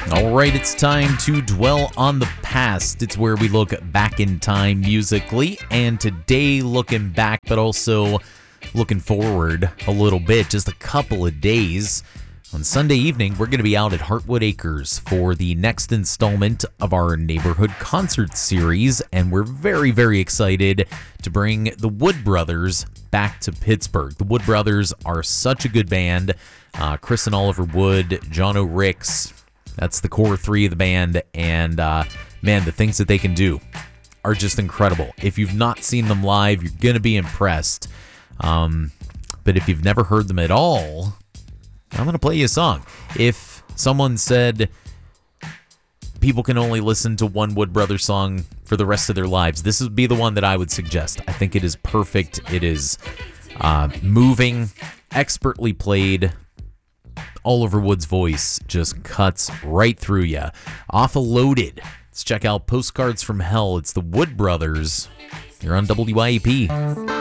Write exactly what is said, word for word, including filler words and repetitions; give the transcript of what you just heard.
All right, it's time to dwell on the past. It's where we look back in time musically, and today looking back, but also looking forward a little bit, just a couple of days. On Sunday evening, we're going to be out at Heartwood Acres for the next installment of our neighborhood concert series, and we're very, very excited to bring the Wood Brothers back to Pittsburgh. The Wood Brothers are such a good band. Uh, Chris and Oliver Wood, John O'Ricks, that's the core three of the band, and uh, man, the things that they can do are just incredible. If you've not seen them live, you're going to be impressed. Um, but if you've never heard them at all, I'm going to play you a song. If someone said people can only listen to one Wood Brothers song for the rest of their lives, this would be the one that I would suggest. I think it is perfect. It is uh, moving, expertly played. Oliver Wood's voice just cuts right through you. Off of Loaded. Let's check out Postcards from Hell. It's the Wood Brothers. You're on W I A P.